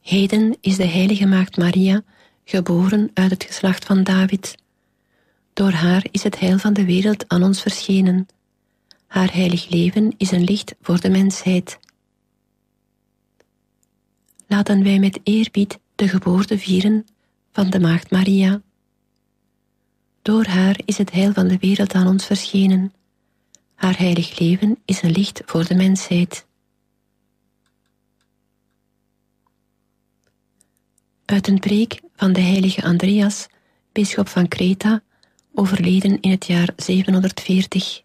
Heden is de heilige maagd Maria geboren uit het geslacht van David. Door haar is het heil van de wereld aan ons verschenen. Haar heilig leven is een licht voor de mensheid. Laten wij met eerbied de geboorte vieren van de maagd Maria. Door haar is het heil van de wereld aan ons verschenen. Haar heilig leven is een licht voor de mensheid. Uit een preek van de heilige Andreas, bisschop van Kreta, overleden in het jaar 740.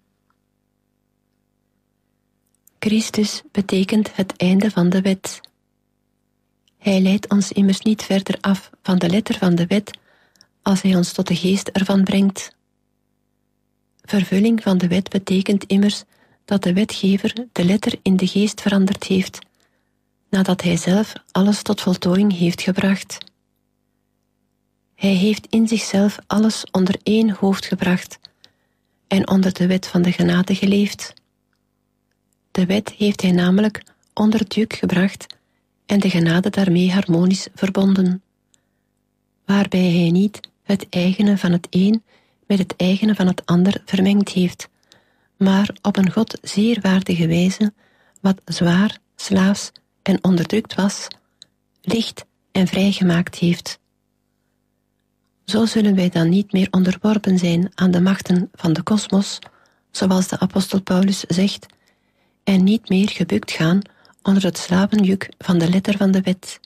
Christus betekent het einde van de wet. Hij leidt ons immers niet verder af van de letter van de wet, als hij ons tot de geest ervan brengt. Vervulling van de wet betekent immers dat de wetgever de letter in de geest veranderd heeft, nadat hij zelf alles tot voltooiing heeft gebracht. Hij heeft in zichzelf alles onder één hoofd gebracht en onder de wet van de genade geleefd. De wet heeft hij namelijk onder het juk gebracht en de genade daarmee harmonisch verbonden, waarbij hij niet het eigene van het een met het eigene van het ander vermengd heeft, maar op een God zeer waardige wijze wat zwaar, slaafs en onderdrukt was, licht en vrijgemaakt heeft. Zo zullen wij dan niet meer onderworpen zijn aan de machten van de kosmos, zoals de apostel Paulus zegt, en niet meer gebukt gaan onder het slavenjuk van de letter van de wet.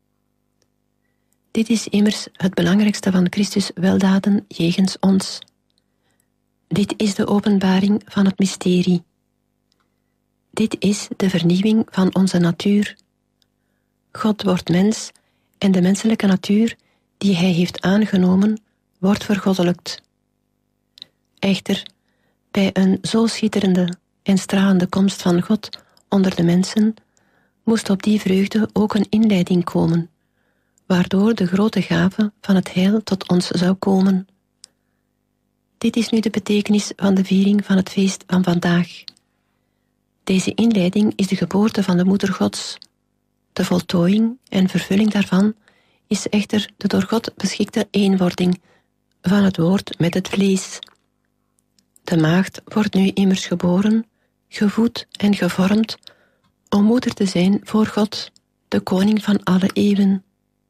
Dit is immers het belangrijkste van Christus' weldaden jegens ons. Dit is de openbaring van het mysterie. Dit is de vernieuwing van onze natuur. God wordt mens en de menselijke natuur die hij heeft aangenomen, wordt vergoddelijkt. Echter, bij een zo schitterende en stralende komst van God onder de mensen, moest op die vreugde ook een inleiding komen, waardoor de grote gave van het heil tot ons zou komen. Dit is nu de betekenis van de viering van het feest van vandaag. Deze inleiding is de geboorte van de Moeder Gods. De voltooiing en vervulling daarvan is echter de door God beschikte eenwording van het woord met het vlees. De maagd wordt nu immers geboren, gevoed en gevormd om moeder te zijn voor God, de koning van alle eeuwen.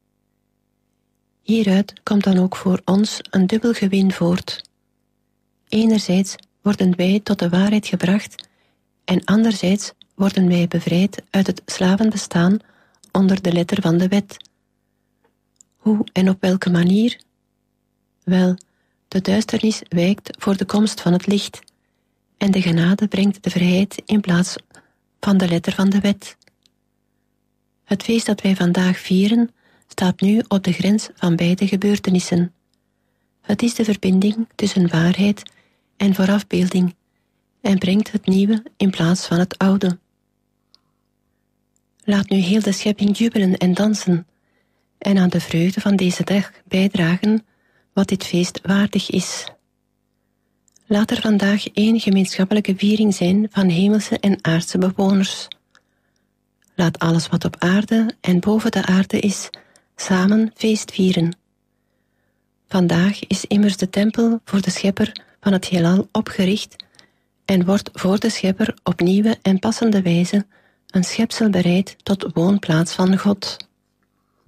Hieruit komt dan ook voor ons een dubbel gewin voort. Enerzijds worden wij tot de waarheid gebracht en anderzijds worden wij bevrijd uit het slavenbestaan onder de letter van de wet. Hoe en op welke manier? Wel, de duisternis wijkt voor de komst van het licht en de genade brengt de vrijheid in plaats van de letter van de wet. Het feest dat wij vandaag vieren staat nu op de grens van beide gebeurtenissen. Het is de verbinding tussen waarheid en voorafbeelding en brengt het nieuwe in plaats van het oude. Laat nu heel de schepping jubelen en dansen en aan de vreugde van deze dag bijdragen wat dit feest waardig is. Laat er vandaag één gemeenschappelijke viering zijn van hemelse en aardse bewoners. Laat alles wat op aarde en boven de aarde is, samen feest vieren. Vandaag is immers de tempel voor de schepper van het heelal opgericht en wordt voor de schepper op nieuwe en passende wijze een schepsel bereid tot woonplaats van God.